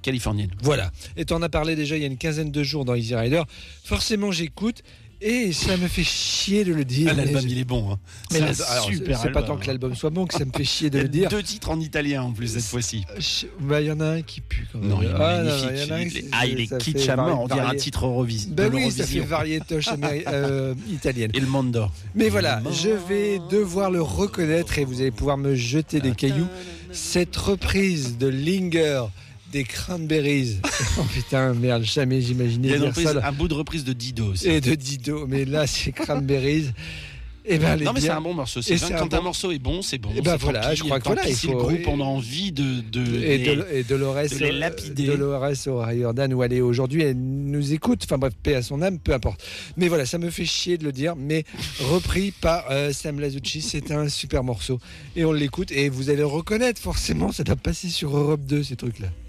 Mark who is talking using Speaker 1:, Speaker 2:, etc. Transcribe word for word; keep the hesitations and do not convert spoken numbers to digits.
Speaker 1: californienne.
Speaker 2: Voilà. Et tu en as parlé déjà il y a une quinzaine de jours dans Easy Rider. Forcément, j'écoute. Et ça me fait chier de le dire.
Speaker 1: Ah, l'album,
Speaker 2: mais
Speaker 1: il est bon. Hein.
Speaker 2: Mais
Speaker 1: C'est
Speaker 2: là,
Speaker 1: un
Speaker 2: alors,
Speaker 1: super
Speaker 2: c'est pas
Speaker 1: album.
Speaker 2: tant que l'album soit bon que ça me fait chier de
Speaker 1: Il y a
Speaker 2: le dire.
Speaker 1: deux titres en italien en plus cette fois-ci.
Speaker 2: Je- Bah, il y en a un qui pue quand même.
Speaker 1: Non, il est
Speaker 2: Ah, non,
Speaker 1: magnifique.
Speaker 2: il y en a un
Speaker 1: Il
Speaker 2: qui-
Speaker 1: est- ah, il est
Speaker 2: ça
Speaker 1: kitsch
Speaker 2: fait
Speaker 1: à mort.
Speaker 2: vari-
Speaker 1: On dirait un
Speaker 2: varié-
Speaker 1: titre Eurovision.
Speaker 2: Ben oui, ça fait variétoche améri- euh, italienne.
Speaker 1: Et le Mondo.
Speaker 2: Mais voilà, je vais devoir le reconnaître et vous allez pouvoir me jeter des cailloux. Cette reprise de Linger des Cranberries. Oh putain, merde, jamais
Speaker 1: Il
Speaker 2: j'imaginais
Speaker 1: y a une
Speaker 2: dire
Speaker 1: reprise,
Speaker 2: ça. là.
Speaker 1: un bout de reprise de Dido aussi.
Speaker 2: Et de Dido, mais là c'est Cranberries. Et ben,
Speaker 1: Non mais c'est
Speaker 2: bien.
Speaker 1: un bon morceau.
Speaker 2: Et
Speaker 1: C'est
Speaker 2: c'est
Speaker 1: quand
Speaker 2: un
Speaker 1: un
Speaker 2: bon-
Speaker 1: morceau est bon, c'est bon.
Speaker 2: Et ben
Speaker 1: c'est
Speaker 2: voilà,
Speaker 1: tant pis.
Speaker 2: je crois que
Speaker 1: Tant
Speaker 2: voilà,
Speaker 1: pis
Speaker 2: il
Speaker 1: si
Speaker 2: faut-
Speaker 1: le groupe on a envie de de
Speaker 2: Et,
Speaker 1: les-
Speaker 2: de, et Dolores,
Speaker 1: de les lapider.
Speaker 2: Dolores O'Riordan, où elle est aujourd'hui, elle nous écoute. Enfin bref, paix à son âme, peu importe. Mais voilà, ça me fait chier de le dire, mais repris par euh, Sam Lazucci, c'est un super morceau. Et on l'écoute, et vous allez le reconnaître, forcément, ça doit passer sur Europe deux, ces trucs-là.